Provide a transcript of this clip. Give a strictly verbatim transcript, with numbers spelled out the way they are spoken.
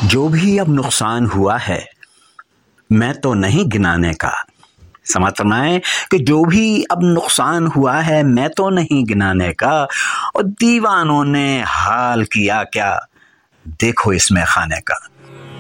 जो भी अब नुकसान हुआ है मैं तो नहीं गिनाने का। समझ फरमाएं कि जो भी अब नुकसान हुआ है मैं तो नहीं गिनाने का, और दीवानों ने हाल किया क्या देखो इसमें खाने का।